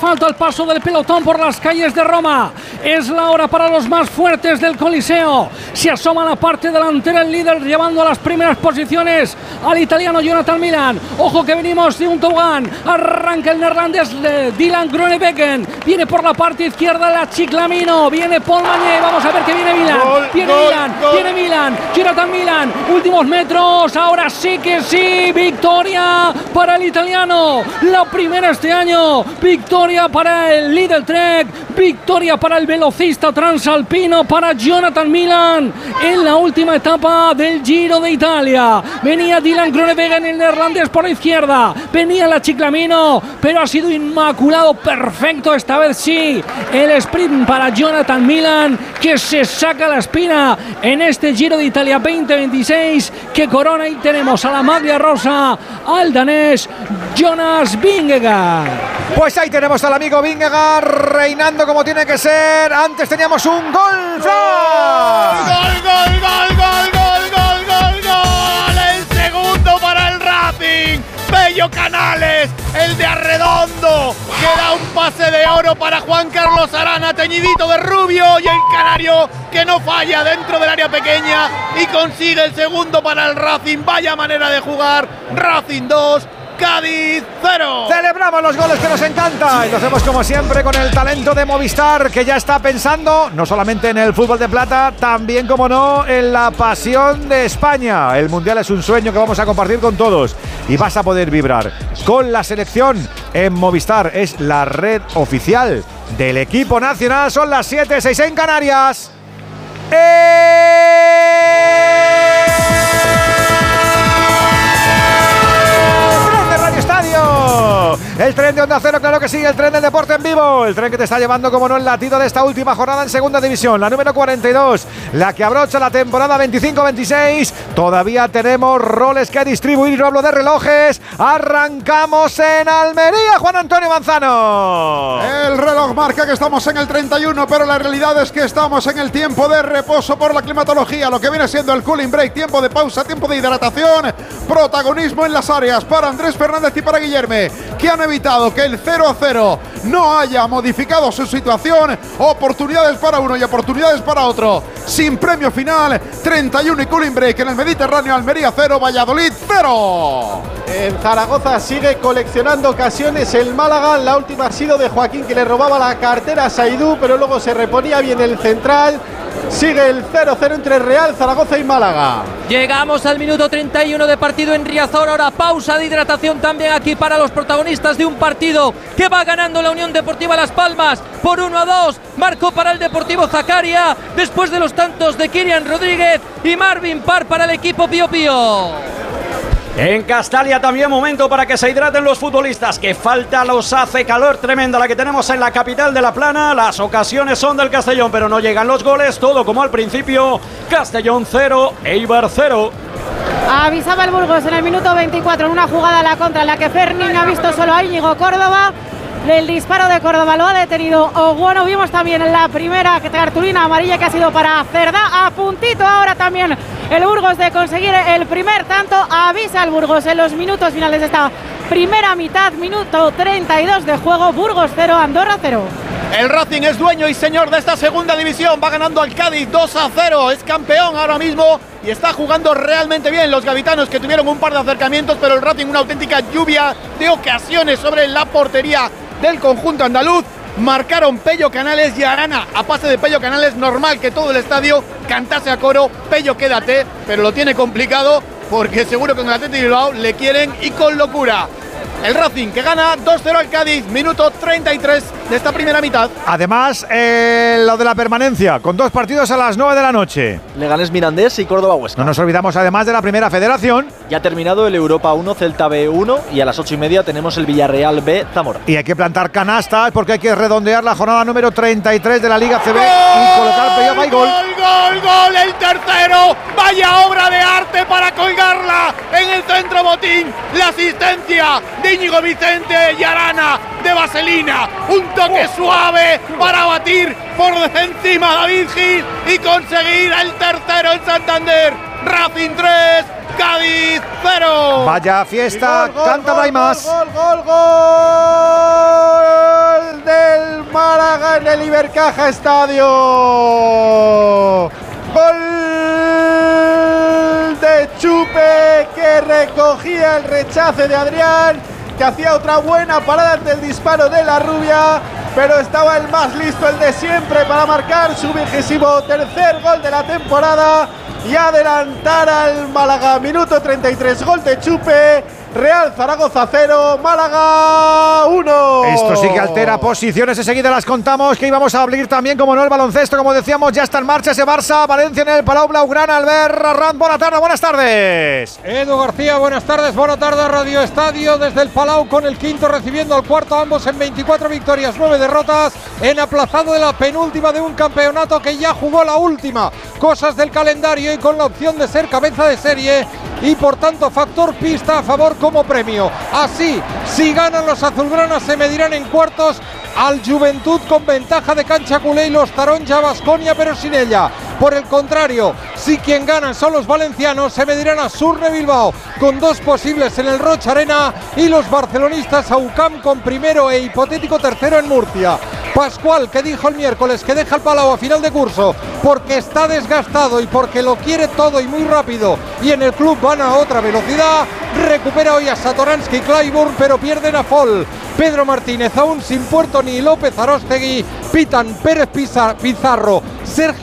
asfalto al paso del pelotón por las calles de Roma. Es la hora para los más fuertes del Coliseo. Se asoma la parte delantera el líder, llevando a las primeras posiciones al italiano Jonathan Milan. Ojo que venimos de un tobogán. Arranca el neerlandés Dylan Groenewegen. Viene por la parte izquierda la Ciclamino. Viene Paul Magné. Vamos a ver que viene Milan. Viene Milan. Jonathan Milan. Últimos metros. Ahora sí que sí. Victoria para el italiano. La primera este año. Victoria para el Lidl Trek. Victoria para el velocista transalpino, para Jonathan Milan en la última etapa del Giro de Italia. Venía Dylan Groenewegen, el neerlandés, por la izquierda. Venía la Ciclamino, pero ha sido inmaculado, perfecto esta vez sí. El sprint para Jonathan Milan, que se saca la espina en este Giro de Italia 2026, que corona. Y tenemos a la maglia rosa al danés Jonas Vingegaard. Pues ahí tenemos al amigo Vingegaard reinando como tiene que ser. Antes teníamos un gol. ¡Gol! El segundo para el Racing. Pello Canales, el de Arredondo, que da un pase de oro para Juan Carlos Arana, teñidito de rubio, y el canario que no falla dentro del área pequeña y consigue el segundo para el Racing. Vaya manera de jugar. Racing 2, Cádiz 0. Celebramos los goles que nos encanta y lo hacemos como siempre con el talento de Movistar, que ya está pensando no solamente en el fútbol de plata, también, como no, en la pasión de España. El Mundial es un sueño que vamos a compartir con todos y vas a poder vibrar con la selección en Movistar. Es la red oficial del equipo nacional. Son las 7:06 en Canarias. El tren de Onda Cero, claro que sí, el tren del deporte en vivo, el tren que te está llevando, como no, el latido de esta última jornada en Segunda División, la número 42, la que abrocha la temporada 25-26. Todavía tenemos roles que distribuir, no hablo de relojes. Arrancamos en Almería, Juan Antonio Manzano. El reloj marca que estamos en el 31, pero la realidad es que estamos en el tiempo de reposo por la climatología, lo que viene siendo el cooling break, tiempo de pausa, tiempo de hidratación, protagonismo en las áreas para Andrés Fernández y para Guillerme, que han evitado que el 0-0 no haya modificado su situación. Oportunidades para uno y oportunidades para otro, sin premio final. 31 y cooling break en el Mediterráneo. Almería 0, Valladolid 0. En Zaragoza sigue coleccionando ocasiones el Málaga. La última ha sido de Joaquín, que le robaba la cartera a Saidú, pero luego se reponía bien el central. Sigue el 0-0 entre Real Zaragoza y Málaga. Llegamos al minuto 31 de partido en Riazor. Ahora pausa de hidratación también aquí para los protagonistas de un partido que va ganando la Unión Deportiva Las Palmas por 1-2. Marcó para el Deportivo Zakaria después de los tantos de Kirian Rodríguez y Marvin Parr para el equipo Pío Pío. En Castalia también momento para que se hidraten los futbolistas, que falta los hace, calor tremenda la que tenemos en la capital de La Plana. Las ocasiones son del Castellón, pero no llegan los goles, todo como al principio. Castellón 0, Eibar 0. Avisaba el Burgos en el minuto 24 en una jugada a la contra en la que Fernin ha visto solo a Íñigo Córdoba. El disparo de Córdoba lo ha detenido Oguano. Vimos también en la primera cartulina amarilla que ha sido para Cerdá. A puntito ahora también el Burgos de conseguir el primer tanto. Avisa el Burgos en los minutos finales de esta primera mitad. Minuto 32 de juego. Burgos 0, Andorra 0. El Racing es dueño y señor de esta segunda división. Va ganando al Cádiz 2-0. Es campeón ahora mismo y está jugando realmente bien. Los gavitanos, que tuvieron un par de acercamientos, pero el Racing una auténtica lluvia de ocasiones sobre la portería del conjunto andaluz. Marcaron Pello Canales y Arana a pase de Pello Canales. Normal que todo el estadio cantase a coro: Pello, quédate, pero lo tiene complicado porque seguro que en el Athletic de Bilbao le quieren y con locura. El Racing que gana 2-0 al Cádiz, minuto 33 de esta primera mitad. Además, lo de la permanencia, con 2 partidos a las 9 de la noche. Leganés Mirandés y Córdoba Huesca. No nos olvidamos además de la Primera Federación. Ya ha terminado el Europa 1, Celta B 1, y a las 8:30 tenemos el Villarreal B, Zamora. Y hay que plantar canastas porque hay que redondear la jornada número 33 de la Liga CB y colocar pelota y gol. ¡Gol! El tercero. Vaya obra de arte para colgarla en el centro botín. La asistencia de Íñigo Vicente y Arana de vaselina. Un toque suave para batir por encima a David Gil y conseguir el tercero en Santander. Racing 3, Cádiz 0. Vaya fiesta, canta Braimas. Gol el Ibercaja Estadio. Gol de Chupe, que recogía el rechace de Adrián, que hacía otra buena parada ante el disparo de la rubia, pero estaba el más listo, el de siempre, para marcar su 23º gol de la temporada y adelantar al Málaga. Minuto 33, gol de Chupe. Real Zaragoza 0, Málaga 1. Esto sí que altera posiciones, enseguida las contamos, que íbamos a abrir también, como no, el baloncesto, como decíamos, ya está en marcha ese Barça, Valencia en el Palau Blaugrana. Albert Arranz, buenas tardes. Edu García, buenas tardes Radio Estadio desde el Palau, con el quinto recibiendo al cuarto, ambos en 24 victorias, 9 derrotas, en aplazado de la penúltima de un campeonato que ya jugó la última. Cosas del calendario y con la opción de ser cabeza de serie y por tanto factor pista a favor como premio. Así, si ganan los azulgranas, se medirán en cuartos al Juventud con ventaja de cancha culé y los Taronja Baskonia, pero sin ella. Por el contrario, si quien ganan son los valencianos, se medirán a Surne Bilbao con 2 posibles en el Rocha Arena y los barcelonistas a UCAM con primero e hipotético tercero en Murcia. Pascual, que dijo el miércoles que deja el Palau a final de curso porque está desgastado y porque lo quiere todo y muy rápido, y en el club van a otra velocidad, recupera hoy a Satoransky y Clyburn, pero pierden a Fall. Pedro Martínez aún sin Puerto ni López Aróstegui, pitan Pérez Pizarro, Sergio